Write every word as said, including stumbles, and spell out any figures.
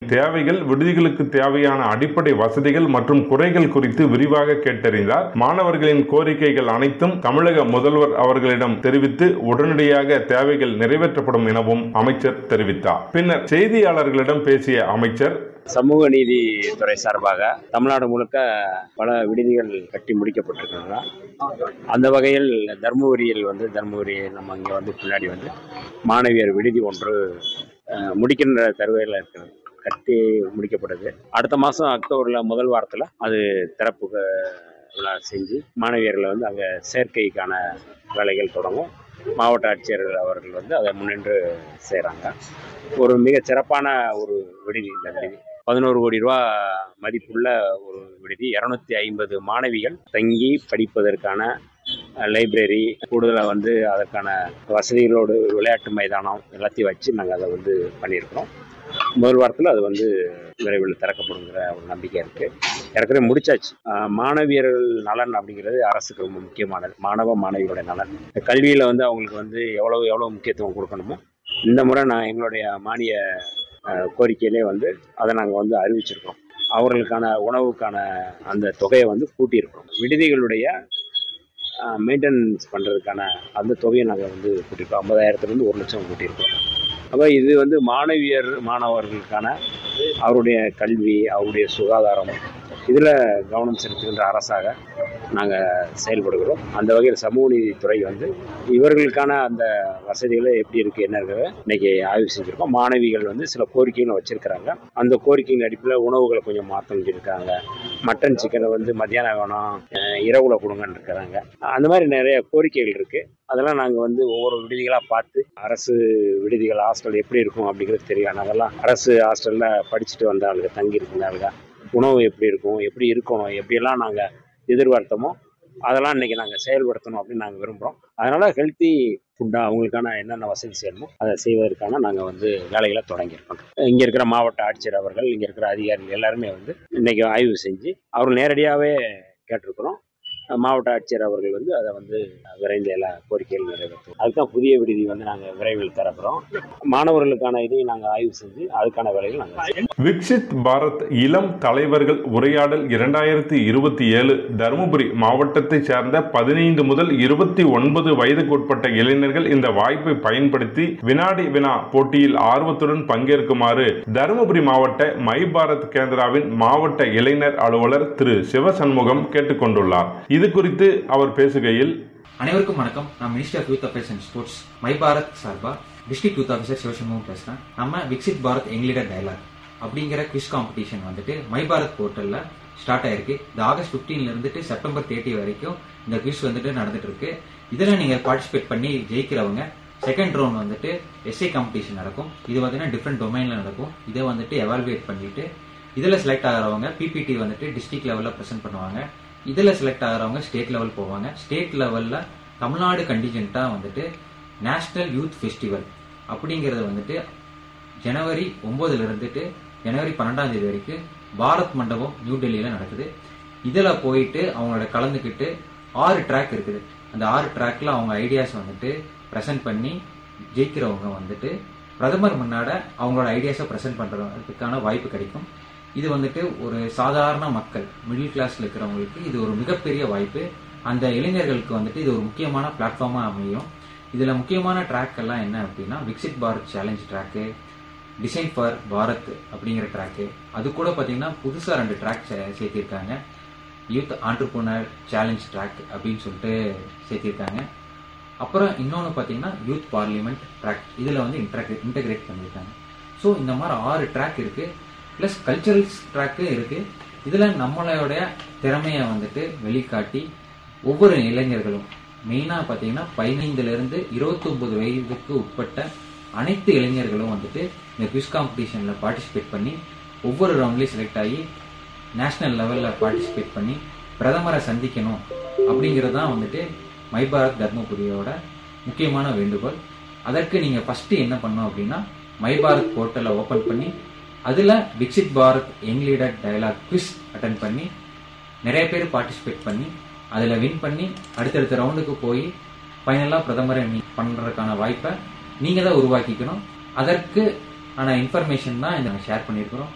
தேவைகள், விடுதிகளுக்கு தேவையான அடிப்படை வசதிகள் மற்றும் குறைகள் குறித்து விரிவாக கேட்டறிந்தார். மாணவர்களின் கோரிக்கைகள் அனைத்தும் தமிழக முதல்வர் அவர்களிடம் தெரிவித்து உடனடியாக தேவைகள் நிறைவேற்றப்படும் எனவும் அமைச்சர் தெரிவித்தார். பின்னர் செய்தியாளர்களிடம் பேசிய அமைச்சர், சமூக நீதித்துறை சார்பாக தமிழ்நாடு முழுக்க பல விடுதிகள் கட்டி முடிக்கப்பட்டிருக்கின்றன. அந்த வகையில் தர்மபுரியில் வந்து தர்மபுரி நம்ம இங்கே வந்து பின்னாடி வந்து மாணவியர் விடுதி ஒன்று முடிக்கின்ற தருவையில் இருக்கிறது. கட்டி முடிக்கப்படுது. அடுத்த மாதம் அக்டோபரில் முதல் வாரத்தில் அது திறப்பு விழா செஞ்சு மாணவியர்களை வந்து அங்கே சேர்க்கைக்கான வேலைகள் தொடங்கும். மாவட்ட ஆட்சியர் அவர்கள் வந்து அதை முன்னின்று செய்கிறாங்க. ஒரு மிக சிறப்பான ஒரு விடுதி. இந்த விடுதி பதினோரு கோடி ரூபா மதிப்புள்ள ஒரு விடுதி. இருநூத்தி ஐம்பது மாணவிகள் தங்கி படிப்பதற்கான லைப்ரரி, கூடுதலாக வந்து அதற்கான வசதிகளோடு விளையாட்டு மைதானம் எல்லாத்தையும் வச்சு நாங்கள் அதை வந்து பண்ணியிருக்கிறோம். முதல் வாரத்தில் அது வந்து விரைவில் திறக்கப்படுங்கிற ஒரு நம்பிக்கை இருக்குது. ஏற்கனவே முடிச்சாச்சு. மாணவியர்கள் நலன் அப்படிங்கிறது அரசுக்கு ரொம்ப முக்கியமானது. மாணவ மாணவியோட நலன். கல்வியில் வந்து அவங்களுக்கு வந்து எவ்வளோ எவ்வளோ முக்கியத்துவம் கொடுக்கணுமோ இந்த முறை நான் எங்களுடைய மானிய கோரிக்கையிலே வந்து அதை நாங்கள் வந்து அறிவிச்சிருக்கோம். அவர்களுக்கான உணவுக்கான அந்த தொகையை வந்து கூட்டியிருக்கோம். விடுதிகளுடைய மெயின்டெனன்ஸ் பண்ணுறதுக்கான அந்த தொகையை நாங்கள் வந்து கூட்டியிருக்கோம். ஐம்பதாயிரத்துலேருந்து ஒரு லட்சம் கூட்டியிருக்கோம். அப்போ இது வந்து மாணவியர் மாணவர்களுக்கான அவருடைய கல்வி, அவருடைய சுகாதாரம், இதில் கவனம் செலுத்துகின்ற அரசாக நாங்கள் செயல்படுகிறோம். அந்த வகையில் சமூக நீதித்துறை வந்து இவர்களுக்கான அந்த வசதிகளை எப்படி இருக்குது என்ன இருக்கிறத இன்றைக்கி ஆய்வு செஞ்சுருக்கோம். மாணவிகள் வந்து சில கோரிக்கைகளும் வச்சுருக்கிறாங்க. அந்த கோரிக்கையின் அடிப்படையில் உணவுகளை கொஞ்சம் மாற்றம் செஞ்சுருக்காங்க. மட்டன் சிக்கனை வந்து மத்தியானம் வேணும், இரவுல கொடுங்கன்னு இருக்கிறாங்க. அந்த மாதிரி நிறைய கோரிக்கைகள் இருக்குது. அதெல்லாம் நாங்கள் வந்து ஒவ்வொரு விடுதிகளாக பார்த்து அரசு விடுதிகள் ஹாஸ்டல் எப்படி இருக்கும் அப்படிங்கிறது தெரியும். நாங்கள்லாம் அரசு ஹாஸ்டலில் படிச்சுட்டு வந்த ஆளுங்க, தங்கி இருக்கிறாங்க. உணவு எப்படி இருக்கும், எப்படி இருக்கணும், எப்படியெல்லாம் நாங்கள் எதிர்பார்த்தோமோ அதெல்லாம் இன்றைக்கி நாங்கள் செயல்படுத்தணும் அப்படின்னு நாங்கள் விரும்புகிறோம். அதனால் ஹெல்த்தி ஃபுட்டாக அவங்களுக்கான என்னென்ன வசதி செய்யணுமோ அதை செய்வதற்கான நாங்கள் வந்து வேலைகளை தொடங்கியிருக்கோம். இங்கே இருக்கிற மாவட்ட ஆட்சியர் அவர்கள், இங்கே இருக்கிற அதிகாரிகள் எல்லாருமே வந்து இன்றைக்கி ஆய்வு செஞ்சு அவர்கள் நேரடியாகவே கேட்டிருக்கிறோம். மாவட்ட ஆட்சியர் அவர்கள் வந்து அதை வந்து விரைந்து எல்லா கோரிக்கைகள் நிறைவேற்றும். அதுதான் புதிய விடுதி வந்து நாங்கள் விரைவில் தரப்போகிறோம். மாணவர்களுக்கான இதையும் நாங்கள் ஆய்வு செஞ்சு அதுக்கான வேலைகள் நாங்கள். விக்சித் பாரத் இளம் தலைவர்கள் உரையாடல் இரண்டாயிரத்தி இருபத்தி ஏழு தருமபுரி மாவட்டத்தை சேர்ந்த பதினைந்து முதல் இருபத்தி ஒன்பது வயதுக்குட்பட்ட இளைஞர்கள் இந்த வாய்ப்பை பயன்படுத்தி வினாடி வினா போட்டியில் ஆர்வத்துடன் பங்கேற்குமாறு தருமபுரி மாவட்ட மை பாரத் கேந்திராவின் மாவட்ட இளைஞர் அலுவலர் திரு சிவசண்முகம் கேட்டுக்கொண்டுள்ளார். இது குறித்து அவர் பேசுகையில், அனைவருக்கும் வணக்கம். நான் minister of youth affairs and sports my Bharat சார்பா டிஸ்ட்ரிக்ட் யூத் ஆஃபீஸர் சிவசண்முகம் பேசுறேன். நம்ம Viksit Bharat young leader dialogue அப்படிங்கிற குவிஸ் காம்படிஷன் வந்துட்டு மை பாரத் போர்ட்டல்ல ஸ்டார்ட் ஆயிருக்கு. இந்த ஆகஸ்ட் பிப்டீன்ல இருந்துட்டு செப்டம்பர் தேர்ட்டி வரைக்கும் இந்த குவிஸ் வந்துட்டு நடந்துட்டு இருக்கு. இதுல நீங்க பார்ட்டிசிபேட் பண்ணி ஜெயிக்கிறவங்க செகண்ட் ரவுண்ட் வந்துட்டு எஸ்ஏ காம்படிஷன் நடக்கும். இது வந்துட்டு டிஃப்ரெண்ட் டொமைன்ல நடக்கும். இதை வந்துட்டு எவால்வேட் பண்ணிட்டு இதுல செலக்ட் ஆகிறவங்க பிபிடி வந்துட்டு டிஸ்ட்ரிக்ட் லெவல்ல பிரசென்ட் பண்ணுவாங்க. இதுல செலக்ட் ஆகிறவங்க ஸ்டேட் லெவல் போவாங்க. ஸ்டேட் லெவல்ல தமிழ்நாடு கண்டிஜென்ட்டா வந்துட்டு நேஷனல் யூத் ஃபெஸ்டிவல் அப்படிங்கறது வந்துட்டு ஜனவரி ஒன்பதுல இருந்துட்டு ஜனவரி பன்னெண்டாம் தேதி வரைக்கும் பாரத் மண்டபம் நியூ டெல்லியில நடக்குது. இதுல போயிட்டு அவங்களோட கலந்துக்கிட்டு ஆறு ட்ராக் இருக்குது. அந்த ஆறு ட்ராக்ல அவங்க ஐடியாஸ் வந்துட்டு பிரசென்ட் பண்ணி ஜெயிக்கிறவங்க வந்துட்டு பிரதமர் முன்னாட அவங்களோட ஐடியாஸை பிரசென்ட் பண்றதுக்கான வாய்ப்பு கிடைக்கும். இது வந்துட்டு ஒரு சாதாரண மக்கள், மிடில் கிளாஸ்ல இருக்கிறவங்களுக்கு இது ஒரு மிகப்பெரிய வாய்ப்பு. அந்த இளைஞர்களுக்கு வந்துட்டு இது ஒரு முக்கியமான பிளாட்ஃபார்மா அமையும். இதுல முக்கியமான ட்ராக் எல்லாம் என்ன அப்படின்னா Viksit Bharat challenge track, design for Bharat அப்படிங்கிற ட்ராக்கு, அது கூட பாத்தீங்கன்னா புதுசா ரெண்டு track சேர்த்திருக்காங்க. Youth entrepreneur challenge track அப்படின்னு சொல்லிட்டு சேர்த்திருக்காங்க. அப்புறம் இன்னொன்னு பாத்தீங்கன்னா யூத் பார்லிமெண்ட் ட்ராக், இதுல வந்து இன்டகிரேட் பண்ணிருக்காங்க. ஸோ இந்த மாதிரி ஆறு ட்ராக் இருக்கு. பிளஸ் கல்ச்சரல்ஸ் ட்ராக்கு இருக்கு. இதுல நம்மளோட திறமைய வந்துட்டு வெளிக்காட்டி ஒவ்வொரு இளைஞர்களும் மெயினா பாத்தீங்கன்னா பதினைந்துல இருந்து இருபத்தி ஒன்பது வயதுக்கு உட்பட்ட அனைத்து இளைஞர்களும் வந்துட்டு இந்த குவிஸ் காம்படிஷன்ல பார்ட்டிசிபேட் பண்ணி ஒவ்வொரு ரவுண்ட்லயும் செலக்ட் ஆகி நேஷனல் லெவல்ல பார்ட்டிசிபேட் பண்ணி பிரதமரை சந்திக்கணும் அப்படிங்கறதுதான் வந்துட்டு மை பாரத் தர்மபுரியோட முக்கியமான வேண்டுகோள். அதற்கு நீங்க ஃபர்ஸ்ட் என்ன பண்ணணும் அப்படின்னா மை பாரத் போர்ட்டலை ஓபன் பண்ணி அதுல Viksit Bharat young leader dialogue quiz attend பண்ணி நிறைய பேர் பார்ட்டிசிபேட் பண்ணி அதுல வின் பண்ணி அடுத்தடுத்த ரவுண்டுக்கு போய் ஃபைனலா பிரதமரை மீட் பண்றதுக்கான வாய்ப்பை நீங்க தான் உருவாக்கிக்கணும். அதற்கு ஆன இன்ஃபர்மேஷன் தான் இந்த ஷேர் பண்ணியிருக்கிறோம்.